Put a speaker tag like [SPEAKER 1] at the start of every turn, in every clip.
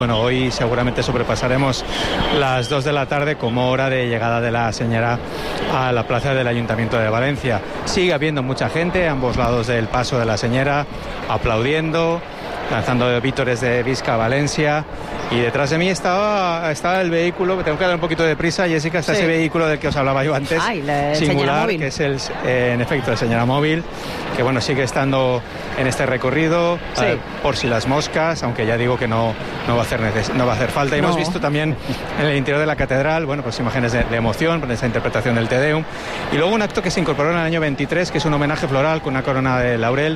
[SPEAKER 1] Bueno, hoy seguramente sobrepasaremos las 2 de la tarde como hora de llegada de la señora a la plaza del Ayuntamiento de Valencia. Sigue habiendo mucha gente a ambos lados del paso de la señora, aplaudiendo, lanzando vítores de Visca Valencia. Y detrás de mí está el vehículo, que tengo que dar un poquito de prisa, Jessica, está ese vehículo del que os hablaba yo antes, singular, que es en efecto el señora móvil, que bueno, sigue estando en este recorrido, por si las moscas, aunque ya digo que no va a hacer falta. Y hemos visto también en el interior de la catedral, bueno, pues imágenes de emoción, con esa interpretación del Te Deum. Y luego un acto que se incorporó en el año 23, que es un homenaje floral con una corona de laurel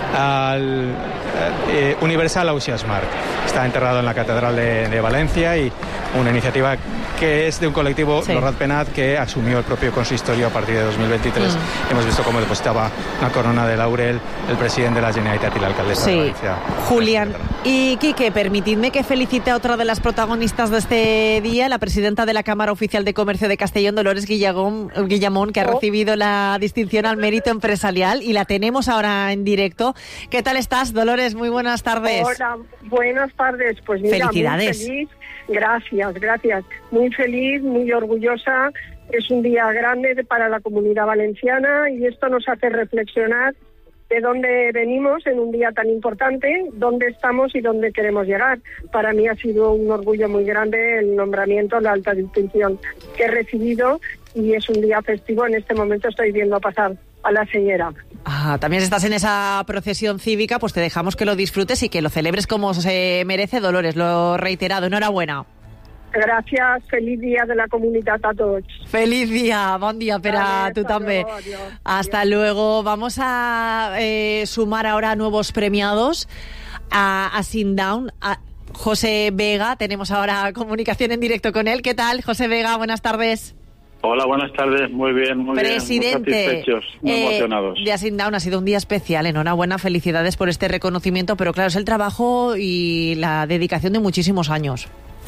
[SPEAKER 1] al Universal Ausiàs March. Está enterrado en la catedral de Valencia, y una iniciativa que es de un colectivo, Lorrat Penat, que asumió el propio consistorio a partir de 2023. Hemos visto cómo depositaba una corona de laurel el presidente de la Generalitat y la alcaldesa de Valencia.
[SPEAKER 2] Julián. Y Quique, permitidme que felicite a otra de las protagonistas de este día, la presidenta de la Cámara Oficial de Comercio de Castellón, Dolores Guillamón, que ha recibido la distinción al mérito empresarial, y la tenemos ahora en directo. ¿Qué tal estás, Dolores? Muy buenas tardes.
[SPEAKER 3] Hola, buenas tardes. Pues mira,
[SPEAKER 2] felicidades.
[SPEAKER 3] Muy feliz. Gracias. Muy feliz, muy orgullosa. Es un día grande para la Comunidad Valenciana, y esto nos hace reflexionar de dónde venimos en un día tan importante, dónde estamos y dónde queremos llegar. Para mí ha sido un orgullo muy grande el nombramiento, la alta distinción que he recibido, y es un día festivo. En este momento estoy viendo pasar a la señora.
[SPEAKER 2] También estás en esa procesión cívica, pues te dejamos que lo disfrutes y que lo celebres como se merece, Dolores, lo reiterado. Enhorabuena.
[SPEAKER 3] Gracias, feliz día de la comunidad a tots.
[SPEAKER 2] Feliz día, bon dia per a tu també. Hasta luego. Vamos a sumar ahora nuevos premiados a Sundown. José Vega, tenemos ahora comunicación en directo con él. ¿Qué tal, José Vega? Buenas tardes.
[SPEAKER 4] Hola, buenas tardes. Muy bien,
[SPEAKER 2] Presidente,
[SPEAKER 4] muy satisfechos, muy emocionados.
[SPEAKER 2] De Sundown, ha sido un día especial. Enhorabuena, felicidades por este reconocimiento, pero claro, es el trabajo y la dedicación de muchísimos años.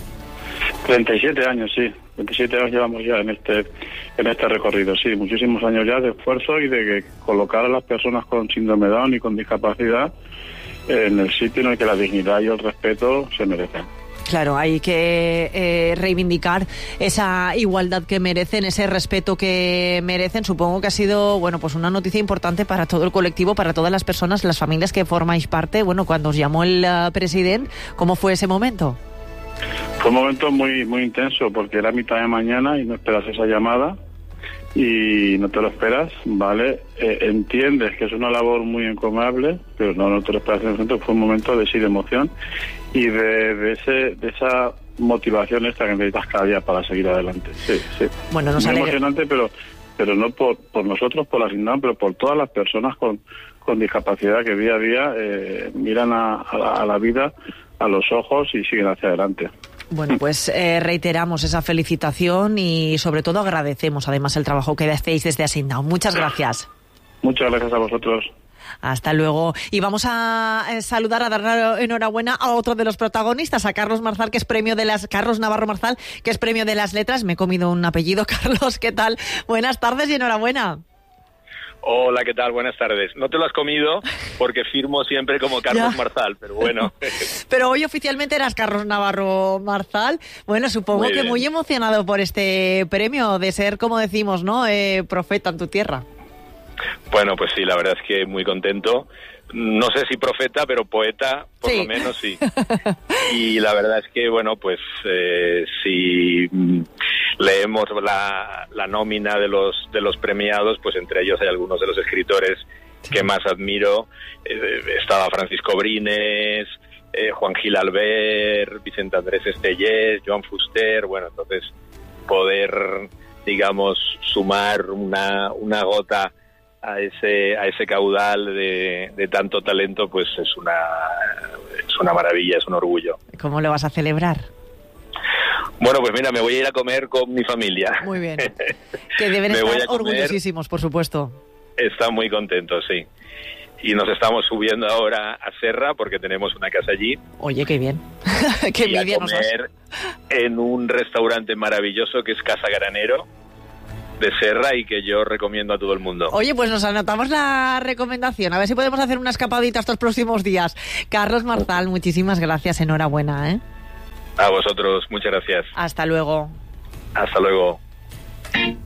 [SPEAKER 4] 37 años, sí. 27 años llevamos ya en este recorrido, sí. Muchísimos años ya de esfuerzo y de colocar a las personas con síndrome Down y con discapacidad en el sitio en el que la dignidad y el respeto se merecen.
[SPEAKER 2] Claro, hay que reivindicar esa igualdad que merecen, ese respeto que merecen. Supongo que ha sido, bueno, pues una noticia importante para todo el colectivo, para todas las personas, las familias que formáis parte. Bueno, cuando os llamó el presidente, ¿cómo fue ese momento?
[SPEAKER 4] Fue un momento muy muy intenso, porque era mitad de mañana y no esperas esa llamada y no te lo esperas, ¿vale? Entiendes que es una labor muy encomiable, pero no te lo esperas en el momento. Fue un momento de emoción y de esa motivación esta que necesitas cada día para seguir adelante. Sí.
[SPEAKER 2] Bueno, nos
[SPEAKER 4] muy
[SPEAKER 2] alegra.
[SPEAKER 4] Emocionante, pero no por nosotros, por la Sundown, pero por todas las personas con discapacidad que día a día miran a la vida a los ojos y siguen hacia adelante.
[SPEAKER 2] Bueno, pues reiteramos esa felicitación y sobre todo agradecemos además el trabajo que hacéis desde Sundown. Muchas gracias.
[SPEAKER 4] Muchas gracias a vosotros.
[SPEAKER 2] Hasta luego. Y vamos a saludar, a dar enhorabuena a otro de los protagonistas, a Carlos Marzal, que es premio de las... Carlos Navarro Marzal, que es premio de las letras. Me he comido un apellido. Carlos, ¿qué tal? Buenas tardes y enhorabuena.
[SPEAKER 5] Hola, ¿qué tal? Buenas tardes. No te lo has comido porque firmo siempre como Carlos Marzal, pero bueno.
[SPEAKER 2] Pero hoy oficialmente eras Carlos Navarro Marzal. Bueno, supongo que muy emocionado por este premio de ser, como decimos, ¿no? Profeta en tu tierra.
[SPEAKER 5] Bueno, pues sí, la verdad es que muy contento. No sé si profeta, pero poeta, por lo menos sí. Y la verdad es que, bueno, pues si leemos la nómina de los premiados, pues entre ellos hay algunos de los escritores que más admiro. Estaba Francisco Brines, Juan Gil Albert, Vicente Andrés Estellés, Joan Fuster. Bueno, entonces poder, digamos, sumar una gota a ese caudal de tanto talento, pues es una maravilla, es un orgullo.
[SPEAKER 2] ¿Cómo lo vas a celebrar?
[SPEAKER 5] Bueno, pues mira, me voy a ir a comer con mi familia.
[SPEAKER 2] Muy bien. Que deben estar orgullosísimos, por supuesto.
[SPEAKER 5] Están muy contentos, sí. Y nos estamos subiendo ahora a Serra porque tenemos una casa allí.
[SPEAKER 2] Oye, qué bien. Qué
[SPEAKER 5] y a comer en un restaurante maravilloso que es Casa Granero de Serra y que yo recomiendo a todo el mundo.
[SPEAKER 2] Oye, pues nos anotamos la recomendación. A ver si podemos hacer una escapadita estos próximos días. Carlos Marzal, muchísimas gracias. Enhorabuena, ¿eh?
[SPEAKER 5] A vosotros, muchas gracias.
[SPEAKER 2] Hasta luego.
[SPEAKER 5] Hasta luego.